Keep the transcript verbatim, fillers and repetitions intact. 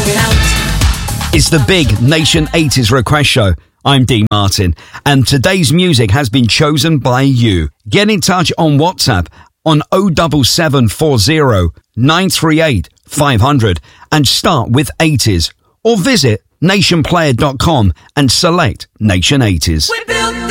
It's the big Nation eighties request show. I'm Dean Martin, and today's music has been chosen by you. Get in touch on WhatsApp on oh seven seven four oh nine three eight five hundred and start with eighties, or visit nation player dot com and select Nation eighties. We built